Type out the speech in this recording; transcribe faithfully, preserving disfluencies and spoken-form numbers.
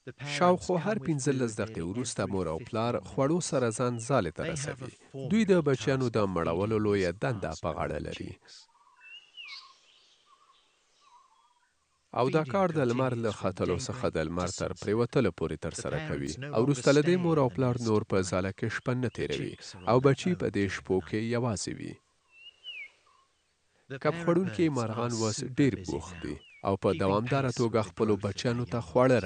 شاوخوا هر پنځلس دقیقې وروسته مور او پلار خوړو سره ځان ځالې ته رسوي. دوی د بچیانو د مړولو لویه دنده په غاړه لري. او دا کار د لمر له ختلو څخه د لمر تر پریوتلو پورې ترسره کوي او وروسته له دې مور او پلار نور په ځاله کې شپه نه تیروي او بچي په دې شپو کې یوازې وي. کب خوړونکي مارغان اوس ډېر بوخت دي او په دوامداره توګه خپلو بچیانو ته خواړه